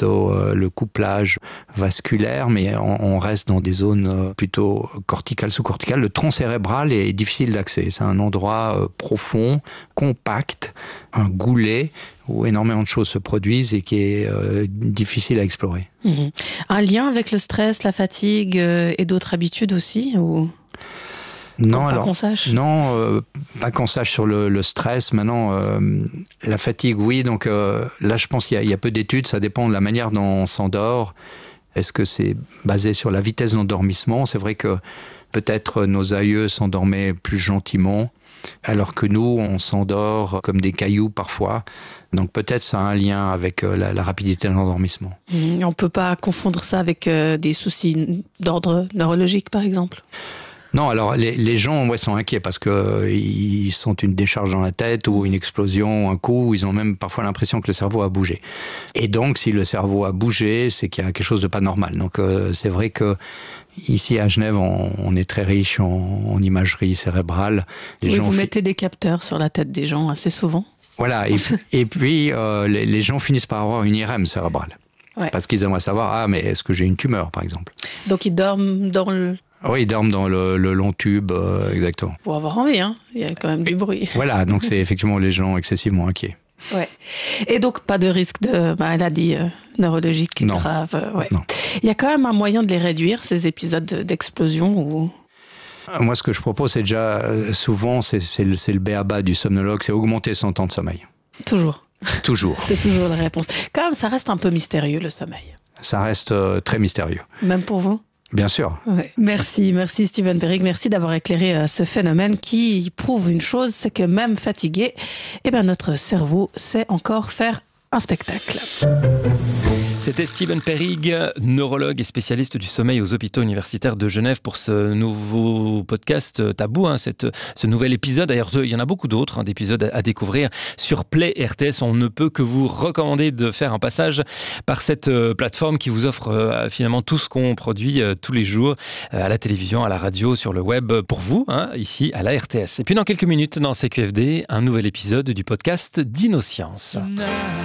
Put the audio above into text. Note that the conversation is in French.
plutôt le couplage vasculaire, mais on reste dans des zones plutôt corticales, sous-corticales. Le tronc cérébral est difficile d'accès. C'est un endroit profond, compact, un goulet où énormément de choses se produisent et qui est difficile à explorer. Un lien avec le stress, la fatigue et d'autres habitudes aussi ou... Non, pas qu'on sache. Non, pas qu'on sache sur le stress. Maintenant, la fatigue, oui. Donc là, je pense qu'il y a peu d'études. Ça dépend de la manière dont on s'endort. Est-ce que c'est basé sur la vitesse d'endormissement ? C'est vrai que peut-être nos aïeux s'endormaient plus gentiment, alors que nous, on s'endort comme des cailloux parfois. Donc peut-être ça a un lien avec la rapidité de l'endormissement. On ne peut pas confondre ça avec des soucis d'ordre neurologique, par exemple ? Non, alors les gens sont inquiets parce qu'ils sentent une décharge dans la tête ou une explosion, un coup, ils ont même parfois l'impression que le cerveau a bougé. Et donc, si le cerveau a bougé, c'est qu'il y a quelque chose de pas normal. Donc, c'est vrai que ici à Genève, on est très riche en imagerie cérébrale. Vous mettez des capteurs sur la tête des gens assez souvent. Voilà, et puis les gens finissent par avoir une IRM cérébrale. Ouais. Parce qu'ils aimeraient savoir, mais est-ce que j'ai une tumeur, par exemple ? Donc, ils dorment dans le... Oui, ils dorment dans le long tube, exactement. Pour avoir envie, il y a quand même du bruit. Voilà, donc c'est effectivement les gens excessivement inquiets. Ouais. Et donc, pas de risque de maladie neurologique grave. Ouais. Non. Il y a quand même un moyen de les réduire, ces épisodes d'explosion ou... Moi, ce que je propose, c'est déjà, souvent, c'est le b.a.-ba du somnologue, c'est augmenter son temps de sommeil. Toujours. Toujours. C'est toujours la réponse. Quand même, ça reste un peu mystérieux, le sommeil. Ça reste très mystérieux. Même pour vous ? Bien sûr. Ouais. Merci Steven Perrig. Merci d'avoir éclairé ce phénomène qui prouve une chose, c'est que même fatigué, notre cerveau sait encore faire un spectacle. C'était Steven Perrig, neurologue et spécialiste du sommeil aux hôpitaux universitaires de Genève pour ce nouveau podcast Tabou, ce nouvel épisode. D'ailleurs, il y en a beaucoup d'autres, d'épisodes à découvrir sur Play RTS. On ne peut que vous recommander de faire un passage par cette plateforme qui vous offre finalement tout ce qu'on produit tous les jours à la télévision, à la radio, sur le web, pour vous, ici à la RTS. Et puis dans quelques minutes, dans CQFD, un nouvel épisode du podcast Dino Science.